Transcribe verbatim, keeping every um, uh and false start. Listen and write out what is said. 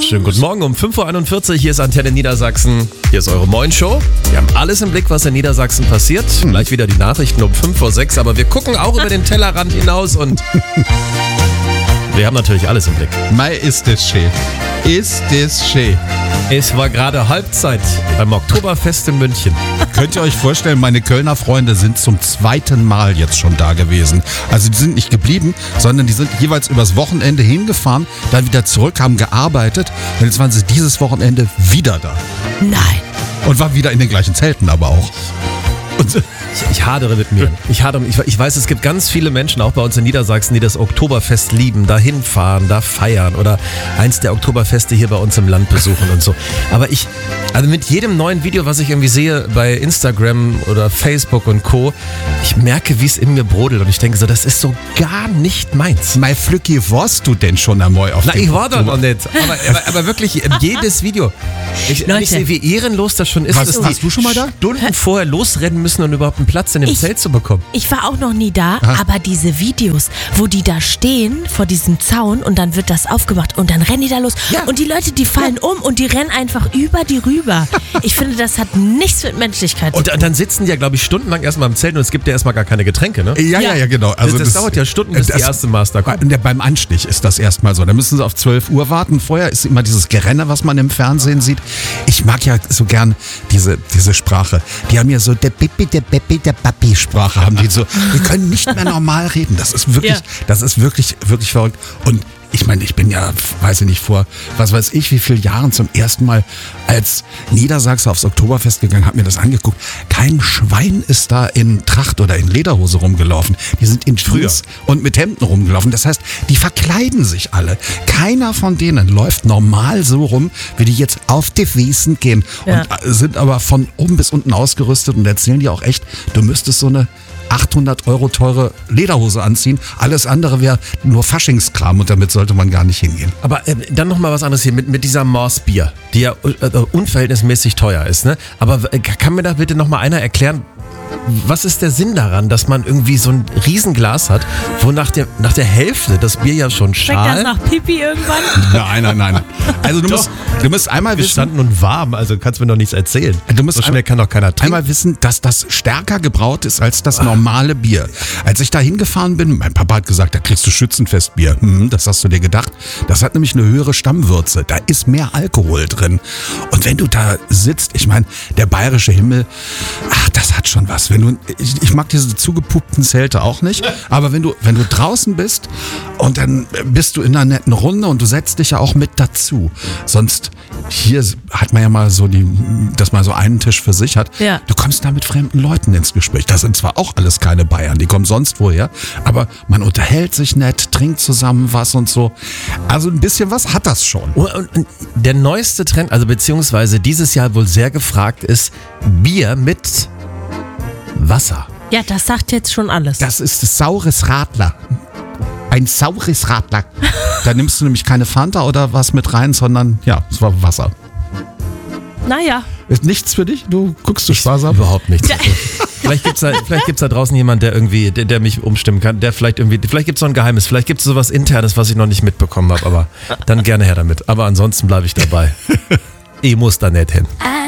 Schönen guten Morgen um fünf Uhr einundvierzig. Hier ist Antenne Niedersachsen. Hier ist eure Moin-Show. Wir haben alles im Blick, was in Niedersachsen passiert. Gleich wieder die Nachrichten um fünf vor sechs. Aber wir gucken auch über den Tellerrand hinaus und wir haben natürlich alles im Blick. Mai ist es schön. Ist es schön. Es war gerade Halbzeit beim Oktoberfest in München. Könnt ihr euch vorstellen, meine Kölner Freunde sind zum zweiten Mal jetzt schon da gewesen. Also die sind nicht geblieben, sondern die sind jeweils übers Wochenende hingefahren, dann wieder zurück, haben gearbeitet und jetzt waren sie dieses Wochenende wieder da. Nein. Und waren wieder in den gleichen Zelten aber auch. Und Ich, ich hadere mit mir. Ich, hadere, ich, ich weiß, es gibt ganz viele Menschen, auch bei uns in Niedersachsen, die das Oktoberfest lieben, da hinfahren, da feiern oder eins der Oktoberfeste hier bei uns im Land besuchen und so. Aber ich, also mit jedem neuen Video, was ich irgendwie sehe bei Instagram oder Facebook und Co., ich merke, wie es in mir brodelt und ich denke so, das ist so gar nicht meins. Mai Flücki, warst du denn schon einmal auf Na, dem ich war da Oktober- noch nicht. Aber, aber, aber wirklich, jedes Video. Ich, Leute. ich sehe, wie ehrenlos das schon ist, Was, dass warst die du schon mal da? Stunden vorher losrennen müssen, um überhaupt einen Platz in dem Ich- Zelt zu bekommen. Ich war auch noch nie da, aber diese Videos, wo die da stehen vor diesem Zaun und dann wird das aufgemacht und dann rennen die da los Ja. und die Leute, die fallen um und die rennen einfach über die rüber. Ich finde, das hat nichts mit Menschlichkeit zu Und tun. dann sitzen die ja, glaube ich, stundenlang erstmal im Zelt und es gibt ja erstmal gar keine Getränke, ne? Ja, ja, ja, genau. Also das, das dauert ja Stunden, bis die das- erste Master kommt. Bei- Beim Anstich ist das erstmal so. Da müssen sie auf zwölf Uhr warten. Vorher ist immer dieses Gerenne, was man im Fernsehen sieht. Ich mag ja so gern diese, diese Sprache. Die haben ja so der Bibi, der Beppi, der Papi Sprache haben die so. Wir können nicht mehr normal reden. Das ist wirklich, Ja. das ist wirklich, wirklich verrückt. Und ich meine, ich bin ja, weiß ich nicht, vor, was weiß ich, wie vielen Jahren zum ersten Mal als Niedersachse aufs Oktoberfest gegangen, hab mir das angeguckt. Kein Schwein ist da in Tracht oder in Lederhose rumgelaufen. Die sind in Jeans und mit Hemden rumgelaufen. Das heißt, die verkleiden sich alle. Keiner von denen läuft normal so rum, wie die jetzt auf die Wiesen gehen. Ja. Und äh, sind aber von oben bis unten ausgerüstet und erzählen dir auch echt, du müsstest so eine achthundert Euro teure Lederhose anziehen. Alles andere wäre nur Faschingskram und damit sollte man gar nicht hingehen. Aber äh, dann nochmal was anderes hier mit, mit dieser Morsbier, die ja äh, unverhältnismäßig teuer ist, ne? Aber äh, kann mir da bitte nochmal einer erklären, was ist der Sinn daran, dass man irgendwie so ein Riesenglas hat, wo nach der, nach der Hälfte das Bier ja schon Schmeckt das schal nach Pipi irgendwann? Nein, nein, nein. Also du Doch. musst, du musst einmal wissen, gestanden und warm, also kannst mir doch nichts erzählen. Du musst so schnell einmal- kann doch keiner trinken. einmal wissen, dass das stärker gebraut ist als das normale Bier. Als ich da hingefahren bin, mein Papa hat gesagt, da kriegst du Schützenfestbier. Hm, das hast du dir gedacht. Das hat nämlich eine höhere Stammwürze. Da ist mehr Alkohol drin. Und wenn du da sitzt, ich meine, der bayerische Himmel, ach, das hat schon was. Wenn du, ich, ich mag diese zugepuppten Zelte auch nicht, aber wenn du, wenn du draußen bist und dann bist du in einer netten Runde und du setzt dich ja auch mit dazu. Sonst, hier hat man ja mal so die, dass man so einen Tisch für sich hat. Ja. Du kommst da mit fremden Leuten ins Gespräch. Das sind zwar auch alles keine Bayern, die kommen sonst woher, aber man unterhält sich nett, trinkt zusammen was und so. Also ein bisschen was hat das schon. Und, und, und der neueste Trend, also beziehungsweise dieses Jahr wohl sehr gefragt ist, Bier mit Wasser. Ja, das sagt jetzt schon alles. Das ist saures Radler. Ein saures Radler. Da nimmst du nämlich keine Fanta oder was mit rein, sondern ja, es war Wasser. Naja. Ist nichts für dich? Du guckst du sparsam? Überhaupt nichts. Vielleicht gibt's da, vielleicht gibt's da draußen jemand, der irgendwie, der, der mich umstimmen kann, der vielleicht irgendwie, vielleicht gibt's so ein Geheimnis, vielleicht gibt's sowas Internes, was ich noch nicht mitbekommen habe, aber dann gerne her damit. Aber ansonsten bleibe ich dabei. Ich muss da nicht hin.